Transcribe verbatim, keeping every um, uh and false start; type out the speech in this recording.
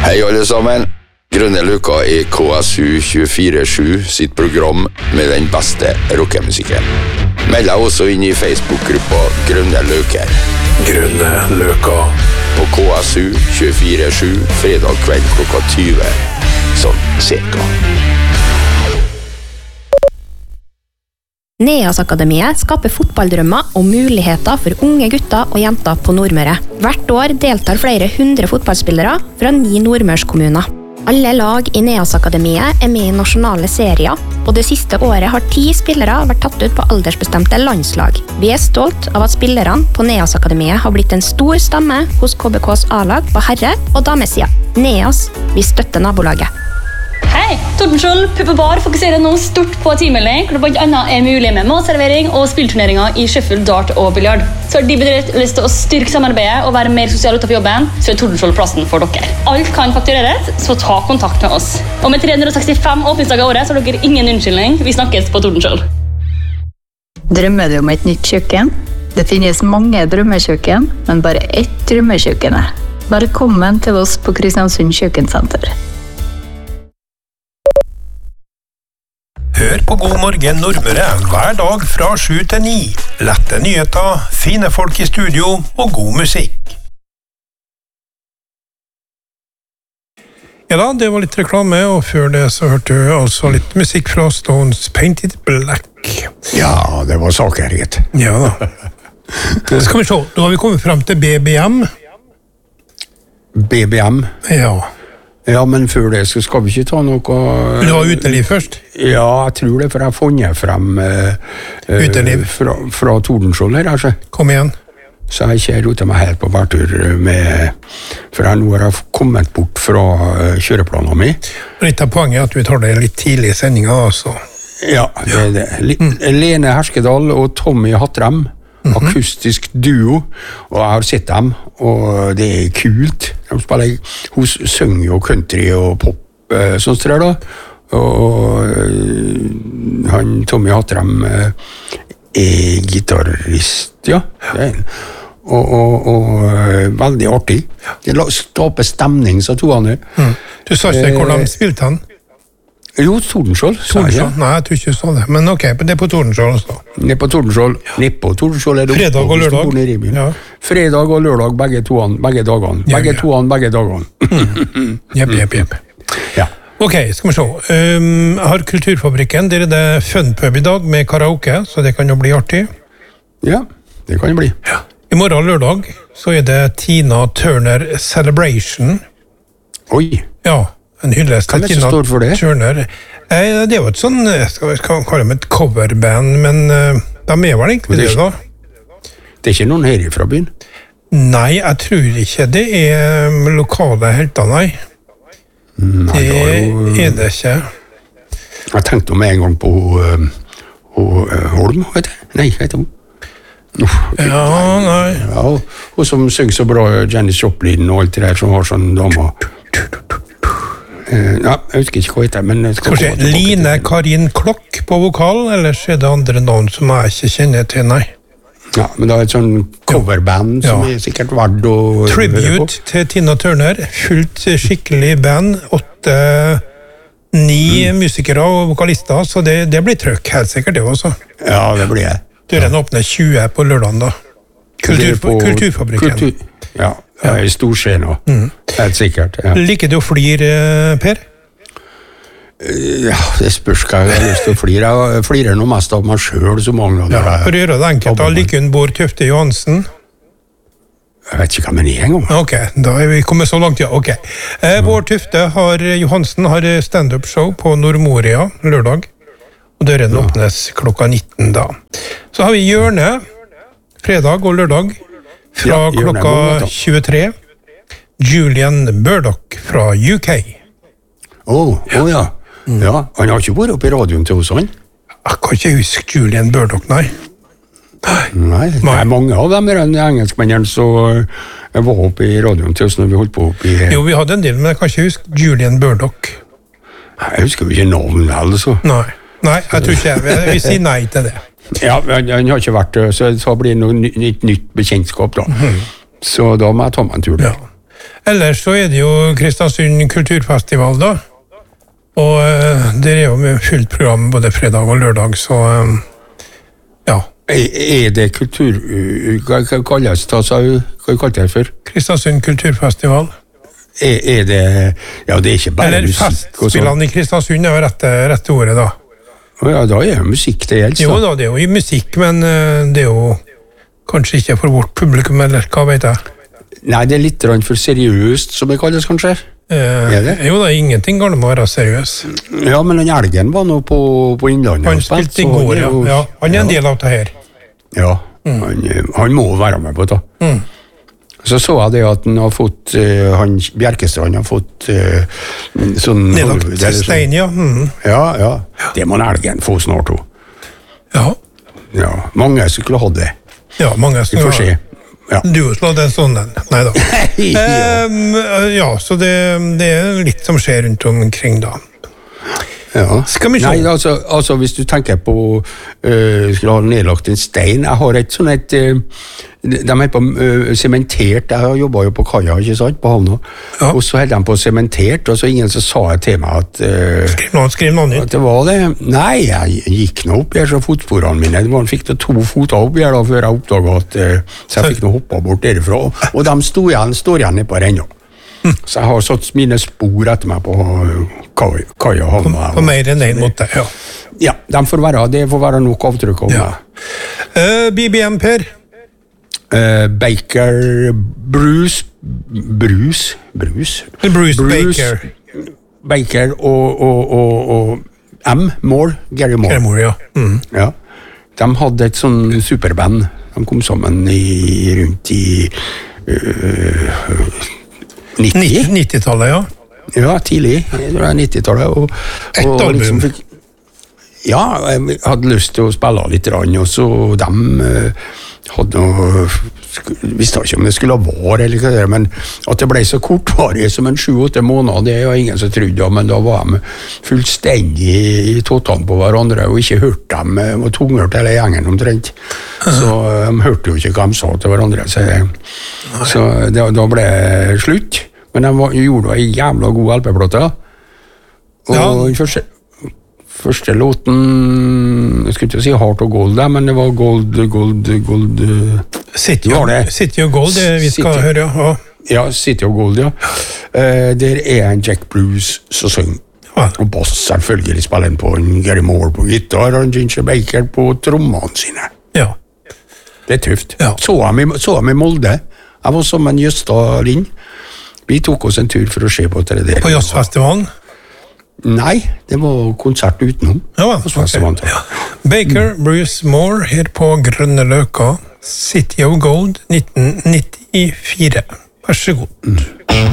Hei alle sammen. Grønne Løka er K S U tjuefire sju sitt program med den beste rockemusikken. Meld deg også inn i Facebook-gruppa Grønne Løker. Grønne Løka. På K S U tjuefire sju fredag kveld klokka tyve. Sånn cirka. Neas-akademiet skaper fotballdrømmer og muligheter for unge gutter og jenter på Nordmøre. Hvert år deltar flere hundre fotballspillere fra ni nordmørskommuner. Alle lag i Neas-akademiet er med i nasjonale serier, og det siste året har ti spillere vært tatt ut på aldersbestemte landslag. Vi er stolt av at spillerne på Neas-akademiet har blitt en stor stamme hos K B K's A-lag på herre- og damesida. Neas, vi støtter nabolaget. Hei, Tordenskjold Pub og Bar fokuserer nå stort på teammelding, hvor det blant annet er mulig med matservering og spillturneringer i shuffle, dart og biljard. Så har de bedrift lyst til å styrke samarbeidet og være mer sosial utenfor jobben, så er Tordenskjold plassen for dere. Alt kan faktureres, så ta kontakt med oss. Og med tre hundre og sekstifem åpningsdager i året, så har dere ingen unnskyldning. Vi snakkes på Tordenskjold. Drømmer du om et nytt kjøkken? Det finnes mange drømmekjøkken, men bare ett drømmekjøkken er. Velkommen til oss på Kristiansund Kjøkkensenter. Hør på God morgen Nordmøre hver dag fra sju til ni. Lette nyheter, fine folk i studio og god musikk. Ja da, det var litt reklame, og før det så hørte du altså litt musikk fra Stones Painted Black. Ja, det var saker, gitt. Ja da. Skal vi se, da har vi kommet frem til B B M. B B M? Ja. Ja, men før det så skal vi ikke ta noe... Du var uteliv først? Ja, jeg tror det, for jeg har funnet frem uh, uteliv? Fra, fra Tordenskjold her, altså. Kom igjen. Så jeg ikke rotet meg helt på bærtur med... For jeg nå har jeg kommet bort fra uh, kjøreplanen min. Litt av poenget er at vi tar det litt tidlig i sendingen, altså. Ja, det er det. Mm. Lene Herskedal og Tommy Hattrem, mm-hmm. akustisk duo, og jeg har sett dem, og det er kult. De spiller, hun synger jo country og pop, eh, sånn tror jeg da, og eh, han Tommy Hattrem eh, er gitarrist, ja, det er en. Og, og, og eh, veldig artig. Det skaper stemning, så to han er. Mm. Du sa ikke hvor de spilte han? Jo, Tordenskjold. Tordenskjold? Nei, jeg tror ikke du sa det. Men ok, det er på Tordenskjold også. Det er på Tordenskjold. Ja. Nede på Tordenskjold er det fredag og lørdag. Ja. Fredag og lørdag, begge toene, begge dagene. Begge ja, ja. toene, begge dagene. mm. Jepp, jepp, jepp. Ja. Ok, skal vi se. Um, jeg har Kulturfabrikken. Det er det funpub i dag med karaoke, så det kan jo bli artig. Ja, det kan det bli. Ja. I morgen lørdag så er det Tina Turner Celebration. Oi. Ja. En hyllest til Tina Turner. Eh, det er jo et sånn, skal vi kalle det et coverband, men uh, de er vel egentlig det, da? Det er ikke noen her fra byen? Nei, jeg tror ikke det er lokale helter, nei. nei det er, jo, er det ikke. Jeg tenkte med en gang på uh, uh, Holm, vet du? Nei, heter hun. Uh, ja, nei. Ja, hun som synger så bra, Janis Joplin og alt det der, som har sånn dame. Ja, jeg husker ikke hva heter, men... Kanskje Line Karin Klokk på vokal, eller er det andre navn som jeg ikke kjenner til, nei? Ja, men det er et sånn coverband ja. som ja. er sikkert verdt å... Tribute til Tina Turner, fullt skikkelig band, åtte, ni mm. musikere og vokalister, så det, det blir trøkk, helt sikkert det også. Ja, det blir det. Døren ja. åpner tjue på lørdagen da. Kultur, på, Kulturfabrikken. Kultur, ja. Ja, i stor skje nå. Mm. Helt sikkert. Ja. Liker du å flire, Per? Ja, det spørs hva jeg har lyst til å flire. Jeg flirer noe mest av meg selv så mange ganger. Ja, for å gjøre det enkelt, da liker hun Bård Tøfte Johansen? Jeg vet ikke hva men er en gang. Ok, da er vi kommet så langt, ja. Ok. Eh, mm. Bård Tøfte har, Johansen har stand-up show på Nordmoria lørdag, og døren ja. åpnes klokka nitten da. Så har vi Hjørne, fredag og lørdag, fra ja, klokka tjuetre. Julian Burdock fra U K. Å, oh, oh, ja. Mm. Ja. Han har ikke vært oppe i radioen til oss, han? Jeg kan ikke huske Julian Burdock, nei. Nei, det er mange av dem engelskmennene som var oppe i radioen til oss når vi holdt på oppe i... Jo, vi hadde en del, men jeg kan ikke huske Julian Burdock. Jeg husker jo ikke navnet, altså. Nei, nei, jeg tror ikke jeg. Vi sier nei til det. Ja, han, han har ikke vært, så det blir noe nytt, nytt bekjentskap da. Mm. Så da må jeg ta meg en tur der. Ja. Ellers så er det jo Kristiansund kulturfestival da, og uh, det er jo med fullt program både fredag og lørdag, så um, ja. Er det kultur... Hva kalles det, altså? Hva kalles det for? Kristiansund kulturfestival. Er, er det... Ja, det er ikke bare Eller musikk. Eller festspillene i Kristiansund er jo rette, rette ordet da. Ja, da er det musikk det gjelder. Jo da, det er jo i musikk, men uh, det er jo kanskje ikke for vårt publikum, eller hva vet jeg? Nei, det er litt for seriøst, som det kalles kanskje. Uh, er det? Jo da, ingenting går med å være seriøs. Ja, men den elgen var nå på, på Innlandet. Han spilte i går, ja. ja. Han er en del av det her. Ja, mm. han, han må være med på det. Mm. Så så jeg det at han har fått, uh, han, Bjerkestrand har fått uh, sånn... Nedlagt til stein, ja. Mm. Ja, ja. Det må elgen få snart også. Ja. Ja, mange skulle ha det. Ja, mange skulle ha det. Ja. Du slår den sånn den. Neida. um, ja, så det, det er litt som skjer rundt omkring da. Ja. Skal vi se? Nei, altså, altså hvis du tenker på uh, skulle ha nedlagt en stein, jeg har et sånn et uh, de er på uh, sementert, jeg jobba jo på kaja, ikke sant, på havna, ja. Og så hadde de på sementert, og så ingen som sa jeg til meg at uh, skriv noe, skriv noe nytt. At det var det. Nei, jeg gikk nå opp her, så fotsporene mine, det var, fikk det to foter opp her da, før jeg oppdaget at uh, så jeg fikk nå hoppet bort derifra, og de stod igjen, står igjen nede på renna. Mm. Så jeg har satt mine spor etter meg på kaja, kaja havna. På, på mer enn en måte, ja. Ja, de får være, det får være nok avtrykk av ja. meg. Uh, B B M, Per? Uh, Baker Bruce Bruce Bruce Bruce, Bruce Baker Baker og, og, og, og M. Moore Gary Moore, Gary Moore ja. Mm. Ja. De hadde et sånn superband. De kom sammen i, rundt i uh, nitti nitti-tallet, ja. Ja, tidlig. Det var nitti-tallet. Og, et og album. Liksom fikk, ja, jeg hadde lyst til å spille litt, og så de uh, hadde noe, visste ikke om det skulle være eller hva det er, men at det ble så kortvarig som en sju-åtte måneder, det er jo ingen som trodde, men da var de fullstendig i tåtene på hverandre, og ikke hørte dem, var tunghørt hele gjengen omtrent, så de hørte jo ikke hva de sa til hverandre, så, så det, da ble det slutt, men de var, gjorde en jævla god L P-plate, og ja. Første Første låten, jeg skulle ikke si Heart og Gold der, men det var Gold, Gold, Gold... City, var det. City og Gold, det vi skal City. Høre, ja. Ja, City og Gold, ja. Uh, der er en Jack Bruce som synger. Ja. Og bass selvfølgelig spiller han på en Gary Moore på gitar, og en Ginger Baker på trommene sine. Ja. Det er tøft. Ja. Så jeg med Molde. Jeg var sammen med Jøsta Lind. Vi tok oss en tur for å se på det der. På jazzfestivalen? Nei, det var konsert utenom. Ja, okay. Ja. Baker, Bruce Moore her på Grønne Løka, City of Gold nitten nittifire. Vær så god. Mm.